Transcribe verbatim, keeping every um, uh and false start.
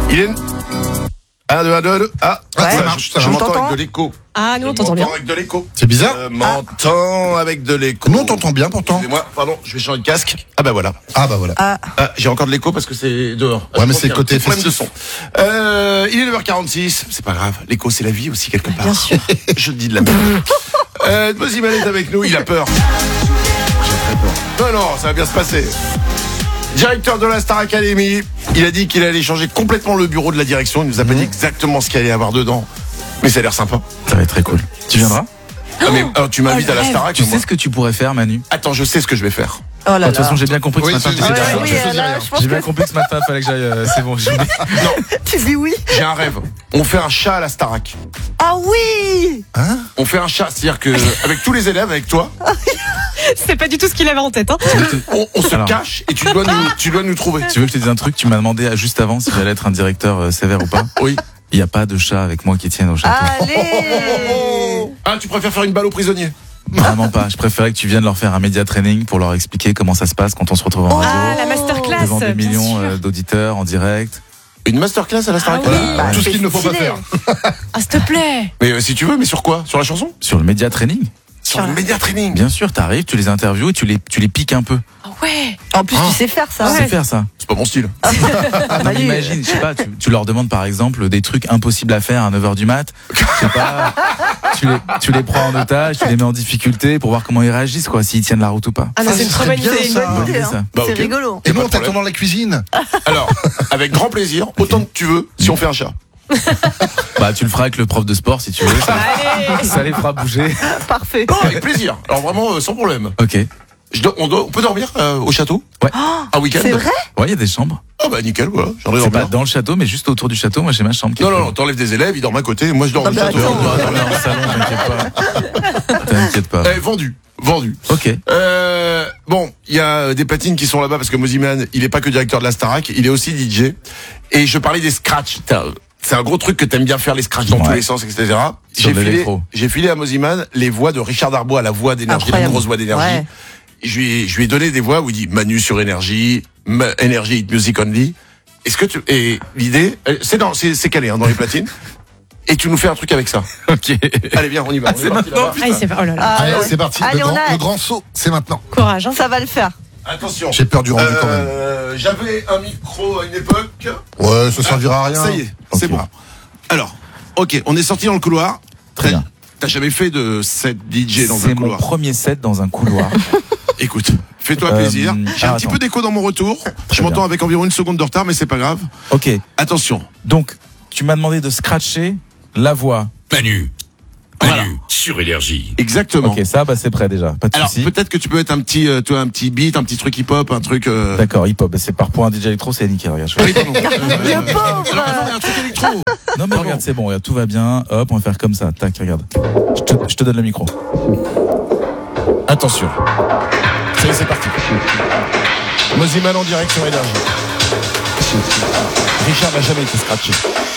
Il est... un, deux, un, deux, un, deux. Ah, Ouais, ça ça marche. ça Je marche. m'entends avec de l'écho. Ah, nous on Je t'entend bien. m'entends avec de l'écho. C'est bizarre. Je m'entends avec de l'écho. Nous on t'entend bien pourtant. Excusez-moi, pardon, je vais changer de casque. Ah bah voilà. Ah bah voilà. Ah, j'ai encore de l'écho parce que c'est dehors. Ouais, mais Je c'est pense côté qu'il y a un petit festif. problème de son. Euh, il est neuf heures quarante-six, c'est pas grave. L'écho c'est la vie aussi quelque part. Bien sûr. Je dis de la merde. euh, Moziman est avec nous, il a peur. J'ai très peur. Non, non, ça va bien se passer. Directeur de la Star Academy, il a dit qu'il allait changer complètement le bureau de la direction. Il nous a pas dit exactement ce qu'il allait y avoir dedans. Mais ça a l'air sympa. Ça va être très cool. Tu viendras? Ah, mais alors, tu m'invites Oh, à la le Starac. Tu moi. sais ce que tu pourrais faire, Manu? Attends, je sais ce que je vais faire. Oh là De là. toute façon, j'ai bien compris que Oui, ce matin, c'est- tu ouais, étais ouais, derrière. oui, oui, je faisais là, rien. je pense J'ai bien que compris que ce matin, il fallait que j'aille. euh, c'est bon, je... tu dis oui. J'ai un rêve. On fait un chat à la Starac. Ah oui. Hein? On fait un chat, c'est-à-dire que avec tous les élèves, avec toi, C'est pas du tout ce qu'il avait en tête. Hein. on, on se Alors. cache et tu dois nous, tu dois nous trouver. Tu veux que je te dise un truc? Tu m'as demandé à- juste avant si j'allais être un directeur euh, sévère ou pas. Oui. Il n'y a pas de chat avec moi qui tienne au château. Allez. Ah, tu préfères faire une balle aux prisonniers? Vraiment pas. Je préférais que tu viennes leur faire un média training pour leur expliquer comment ça se passe quand on se retrouve en radio. Ah, la masterclass. Devant des bien millions sûr. euh, d'auditeurs en direct. Une masterclass à la Starac. Ah oui. Voilà, Bah, ouais. Tout ce qu'il ne faut pas stylé. faire. Ah, s'il te plaît. Mais euh, si tu veux, mais sur quoi? Sur la chanson? Sur le média training. Sur le média training. Bien sûr, t'arrives, tu les interviews et tu les, tu les piques un peu. Ah ouais. En plus, Ah. tu sais faire ça. Tu sais faire ça. C'est pas mon style. Non, mais Manu. imagine, je sais pas, tu, tu leur demandes par exemple des trucs impossibles à faire à neuf heures du mat. Je sais pas, tu les, tu les prends en otage, tu les mets en difficulté pour voir comment ils réagissent, quoi, s'ils tiennent la route ou pas. Ah non, Ah, c'est une ce très serait bonne bien, idée. ça. Bonne idée, idée, hein. ça. Bah, C'est ok. rigolo. Et Pas nous de on t'attend problème. dans la cuisine. Alors, avec grand plaisir, autant que tu veux, si on fait un chat. Bah, tu le feras avec le prof de sport si tu veux. Ça, Allez. ça les fera bouger. Parfait. Non, avec plaisir. Alors vraiment, euh, sans problème. Ok. Je dois- on, doit- on peut dormir euh, au château? Ouais. Un week-end? C'est vrai? Ouais, il y a des chambres. Ah bah nickel, voilà. J'en ai C'est pas dormi. dans le château, mais juste autour du château. Moi, j'ai ma chambre. qui Non, est non, près. non, t'enlèves des élèves, ils dorment à côté. Moi, je dors Ah au bah, château. attends. On doit dormir dans le salon, t'inquiète pas. T'inquiète pas. Eh, vendu. Vendu. Ok. Euh, bon, il y a des platines qui sont là-bas parce que Moziman, il est pas que directeur de la Starac, il est aussi D J. Et je parlais des scratchs. T'as- C'est un gros truc que t'aimes bien faire, les scratchs dans Ouais. tous les sens, et cetera. Sur J'ai de filé, l'électro. j'ai filé à Moziman les voix de Richard Darbois, la voix d'énergie, la Incroyable. grosse voix d'énergie. Ouais. Et Je lui, ai, je lui ai donné des voix où il dit Manu sur énergie, Ma- énergie hit music only. Est-ce que tu, et l'idée, euh, c'est dans, c'est, c'est calé, hein, dans les platines. Et tu nous fais un truc avec ça. Ok. Allez, viens, on y va. On est parti là-bas. Ah, c'est pas. Oh là là. Ah, Allez, ouais. c'est parti. Allez, le, on grand, a- le grand saut, c'est maintenant. Courage. Hein. Ça va le faire. Attention. J'ai peur du rendu quand même. Euh, j'avais un micro à une époque. Ouais, ça servira à rien. Ça y est, c'est Ok. bon. Alors, ok, on est sorti dans le couloir. Très T'as- bien. T'as jamais fait de set D J dans un C'est mon couloir? premier set dans un couloir. Écoute, fais-toi Euh, plaisir. J'ai ah, un petit attends. peu d'écho dans mon retour. Je Très m'entends bien. avec environ une seconde de retard, mais c'est pas grave. Ok. Attention. Donc, tu m'as demandé de scratcher la voix. Manu. Voilà. Manu, sur énergie. Exactement. Ok, ça, bah, c'est prêt déjà. Pas de Alors souci. peut-être que tu peux mettre un petit, euh, toi, un petit beat, un petit truc hip-hop, un truc. Euh... D'accord, hip-hop. Bah, c'est par point D J électro, c'est nickel. Regarde, je fais- Oui, pardon. Euh, Le pauvre. alors, non, mais un truc électro. Non, mais regarde, c'est bon. Regarde, tout va bien. Hop, on va faire comme ça. Tac, regarde. Je te, je te donne le micro. Attention. Ça y est, c'est parti. Moziman en direct sur énergie. Richard n'a jamais été scratché.